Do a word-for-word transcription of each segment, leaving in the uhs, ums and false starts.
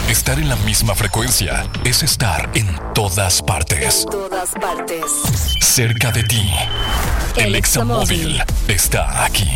Estar en la misma frecuencia es estar en todas partes. En todas partes. Cerca de ti. El, El Examóvil está aquí.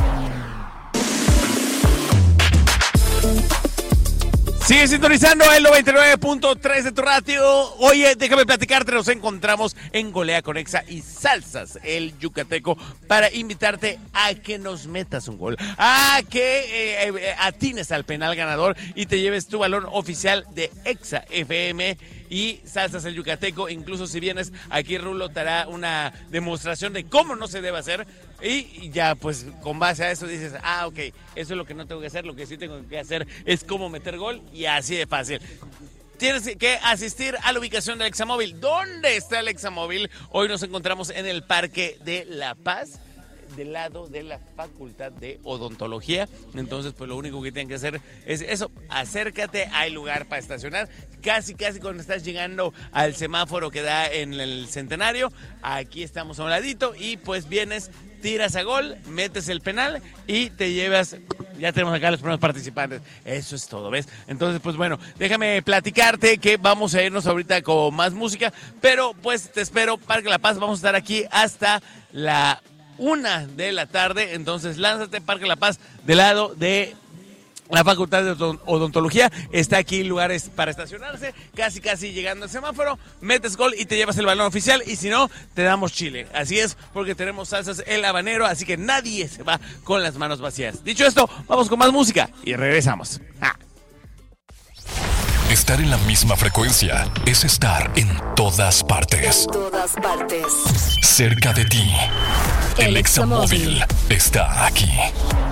Sigue sintonizando el noventa y nueve punto tres de tu radio. Oye, déjame platicarte, nos encontramos en Golea con Exa y Salsas, el Yucateco, para invitarte a que nos metas un gol, a que eh, eh, atines al penal ganador y te lleves tu balón oficial de Exa F M y Salsas, el Yucateco. Incluso si vienes aquí, Rulo te hará una demostración de cómo no se debe hacer. Y ya, pues, con base a eso dices, ah, ok, eso es lo que no tengo que hacer, lo que sí tengo que hacer es cómo meter gol, y así de fácil. Tienes que asistir a la ubicación del Examóvil. ¿Dónde está el Examóvil? Hoy nos encontramos en el Parque de La Paz, del lado de la Facultad de Odontología. Entonces, pues lo único que tienen que hacer es eso, acércate, hay lugar para estacionar, casi casi cuando estás llegando al semáforo que da en el Centenario, aquí estamos a un ladito, y pues vienes, tiras a gol, metes el penal y te llevas, ya tenemos acá los primeros participantes. Eso es todo, ¿ves? Entonces, pues bueno, déjame platicarte que vamos a irnos ahorita con más música, pero pues te espero, Parque La Paz, vamos a estar aquí hasta la una de la tarde, entonces lánzate, Parque La Paz, del lado de la Facultad de Odontología. Está aquí lugares para estacionarse, casi casi llegando al semáforo, metes gol y te llevas el balón oficial, y si no, te damos chile. Así es, porque tenemos Salsas el Habanero, así que nadie se va con las manos vacías. Dicho esto, vamos con más música y regresamos. ¡Ah! Estar en la misma frecuencia es estar en todas partes. En todas partes. Cerca de ti. El El Examóvil Examóvil está aquí.